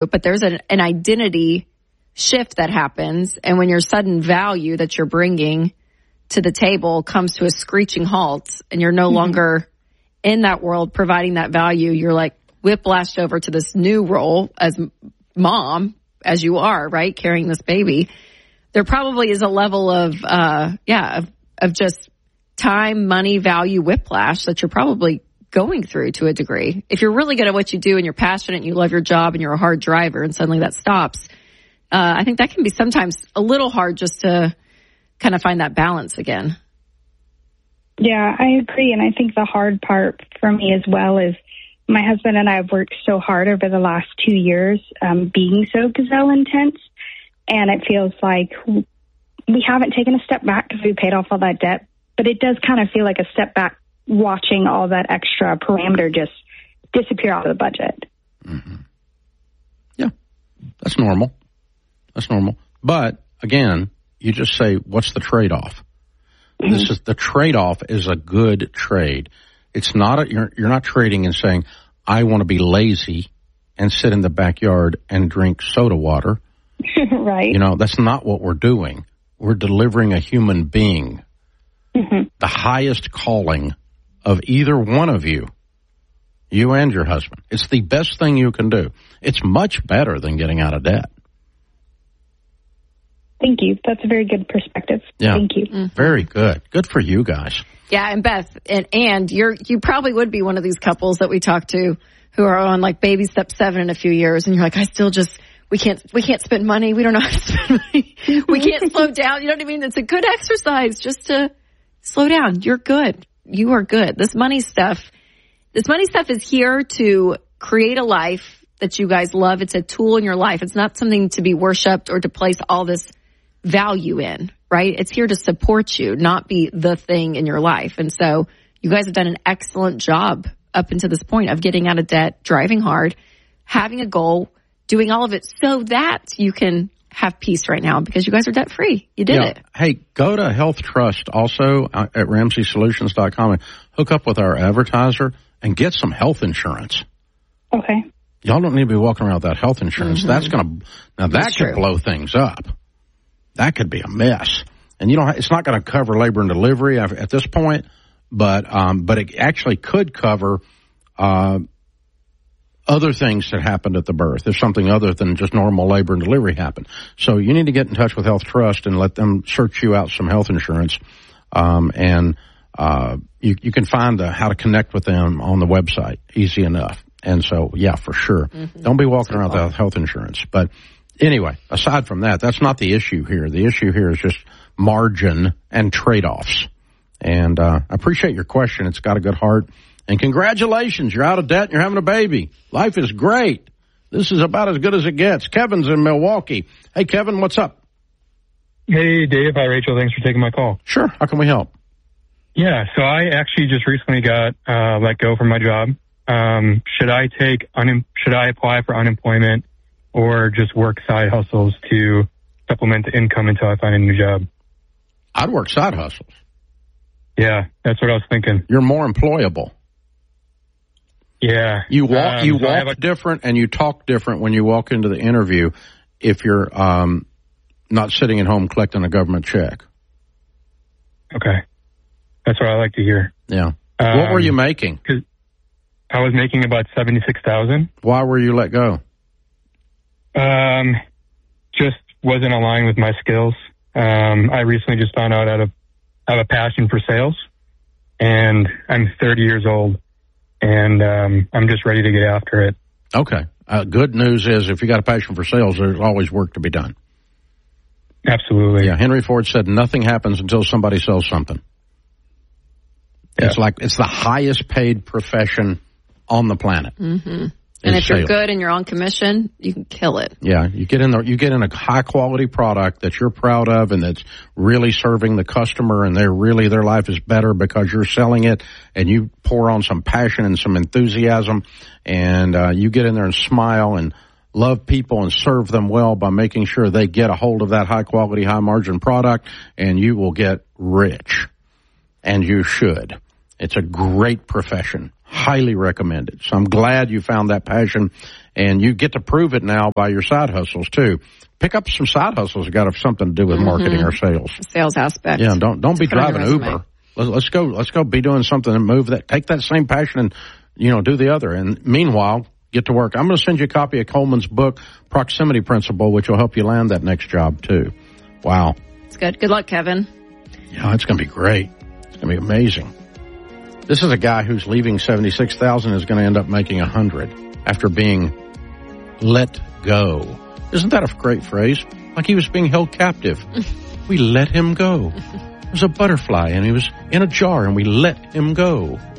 but there's an identity shift that happens. And when your sudden value that you're bringing to the table comes to a screeching halt and you're no longer in that world providing that value, you're like whiplashed over to this new role as mom, as you are, right? Carrying this baby. There probably is a level of just time, money, value, whiplash that you're probably going through to a degree. If you're really good at what you do and you're passionate and you love your job and you're a hard driver and suddenly that stops, I think that can be sometimes a little hard just to kind of find that balance again. Yeah, I agree. And I think the hard part for me as well is my husband and I have worked so hard over the last 2 years being so gazelle intense. And it feels like we haven't taken a step back because we paid off all that debt. But it does kind of feel like a step back watching all that extra parameter just disappear out of the budget. Mm-hmm. Yeah, that's normal. That's normal. But again, you just say, what's the trade-off? Mm-hmm. This is the trade-off is a good trade. It's not you're not trading and saying, I want to be lazy and sit in the backyard and drink soda water. Right. You know, that's not what we're doing. We're delivering a human being. Mm-hmm. The highest calling of either one of you and your husband. It's the best thing you can do. It's much better than getting out of debt. Thank you. That's a very good perspective. Yeah. Thank you. Mm-hmm. Very good. Good for you guys. Yeah, and Beth, and you probably would be one of these couples that we talk to who are on like baby step 7 in a few years, and you're like, we can't spend money. We don't know how to spend money. We can't slow down. You know what I mean? It's a good exercise just to slow down. You're good. You are good. This money stuff is here to create a life that you guys love. It's a tool in your life. It's not something to be worshipped or to place all this value in, right? It's here to support you, not be the thing in your life. And so you guys have done an excellent job up until this point of getting out of debt, driving hard, having a goal, doing all of it so that you can have peace right now because you guys are debt free. You did it. Hey, go to Health Trust also at RamseySolutions.com and hook up with our advertiser and get some health insurance. Okay. Y'all don't need to be walking around without health insurance. Mm-hmm. That could blow things up. That could be a mess. And it's not going to cover labor and delivery at this point, but it actually could cover other things that happened at the birth, if something other than just normal labor and delivery happened. So you need to get in touch with Health Trust and let them search you out some health insurance. You can find how to connect with them on the website. Easy enough. And so, yeah, for sure. Mm-hmm. Don't be walking around without health insurance. But anyway, aside from that, that's not the issue here. The issue here is just margin and trade-offs. And I appreciate your question. It's got a good heart. And congratulations, you're out of debt and you're having a baby. Life is great. This is about as good as it gets. Kevin's in Milwaukee. Hey, Kevin, what's up? Hey, Dave. Hi, Rachel. Thanks for taking my call. Sure. How can we help? Yeah, so I actually just recently got let go from my job. Should I apply for unemployment or just work side hustles to supplement the income until I find a new job? I'd work side hustles. Yeah, that's what I was thinking. You're more employable. Yeah. You walk different and you talk different when you walk into the interview if you're not sitting at home collecting a government check. Okay. That's what I like to hear. Yeah. What were you making? 'Cause I was making about $76,000. Why were you let go? Just wasn't aligned with my skills. I recently just found out I have a passion for sales, and I'm 30 years old, and I'm just ready to get after it. Okay. Good news is if you got a passion for sales, there's always work to be done. Absolutely. Yeah. Henry Ford said nothing happens until somebody sells something. Yeah. It's the highest paid profession on the planet. Mm-hmm. And if you're good and you're on commission, you can kill it. Yeah, you get in a high quality product that you're proud of and that's really serving the customer, and their life is better because you're selling it, and you pour on some passion and some enthusiasm, and you get in there and smile and love people and serve them well by making sure they get a hold of that high quality, high margin product, and you will get rich. And you should. It's a great profession. Highly recommended. So I'm glad you found that passion, and you get to prove it now by your side hustles too. Pick up some side hustles that got something to do with marketing or sales. Sales aspect. Yeah, don't be driving Uber. Let's go be doing something and move that. Take that same passion and, do the other. And meanwhile, get to work. I'm going to send you a copy of Coleman's book, Proximity Principle, which will help you land that next job too. Wow. It's good. Good luck, Kevin. Yeah, it's going to be great. It's going to be amazing. This is a guy who's leaving $76,000 is going to end up making $100 after being let go. Isn't that a great phrase? Like he was being held captive. We let him go. It was a butterfly and he was in a jar and we let him go.